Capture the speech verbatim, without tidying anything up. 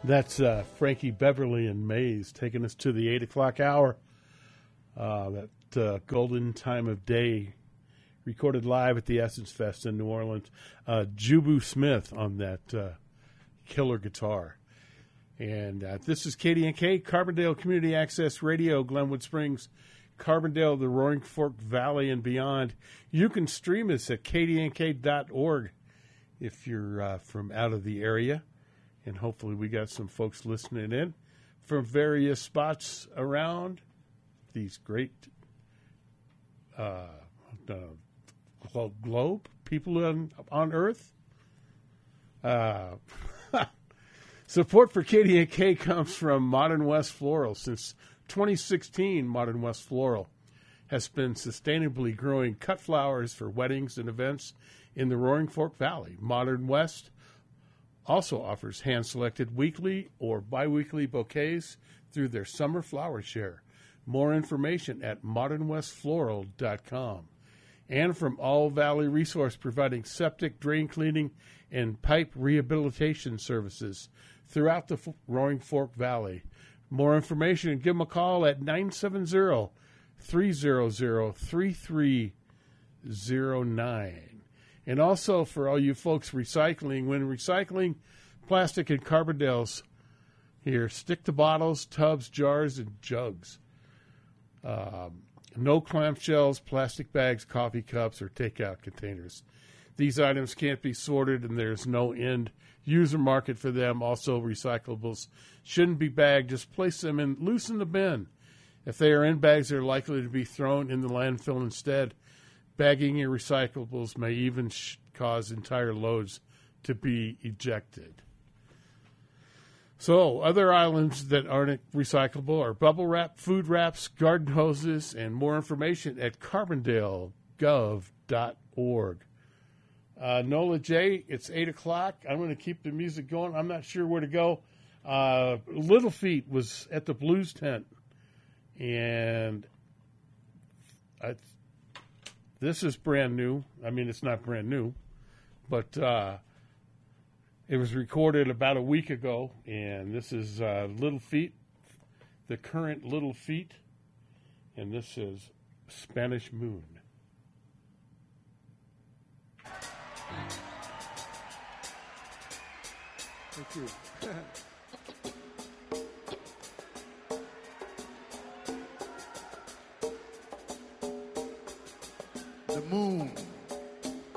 That's uh, Frankie Beverly and Maze taking us to the eight o'clock hour. Uh, that uh, golden time of day, recorded live at the Essence Fest in New Orleans. Uh, Jubu Smith on that uh, killer guitar. And uh, this is K D N K, Carbondale Community Access Radio, Glenwood Springs, Carbondale, the Roaring Fork Valley, and beyond. You can stream us at K D N K dot org if you're uh, from out of the area. And hopefully we got some folks listening in from various spots around these great uh, uh, globe, people on, on Earth. Uh, support for K D N K comes from Modern West Floral. Since twenty sixteen, Modern West Floral has been sustainably growing cut flowers for weddings and events in the Roaring Fork Valley. Modern West also offers hand-selected weekly or biweekly bouquets through their summer flower share. More information at modern west floral dot com. And from All Valley Resource, providing septic, drain cleaning, and pipe rehabilitation services throughout the Roaring Fork Valley. More information, give them a call at nine seven zero, three zero zero, three three zero nine. And also for all you folks recycling, when recycling plastic and Carbondales here, stick to bottles, tubs, jars, and jugs. Um, no clamshells, plastic bags, coffee cups, or takeout containers. These items can't be sorted, and there's no end user market for them. Also, recyclables shouldn't be bagged. Just place them in, loose in the bin. If they are in bags, they're likely to be thrown in the landfill instead. Bagging your recyclables may even sh- cause entire loads to be ejected. So, other items that aren't recyclable are bubble wrap, food wraps, garden hoses, and more information at carbondale gov dot org. Uh, Nola J, it's eight o'clock. I'm going to keep the music going. I'm not sure where to go. Uh, Little Feat was at the Blues Tent, and I This is brand new. I mean, it's not brand new, but uh, it was recorded about a week ago, and this is uh, Little Feat, the current Little Feat, and this is Spanish Moon. Thank you. The moon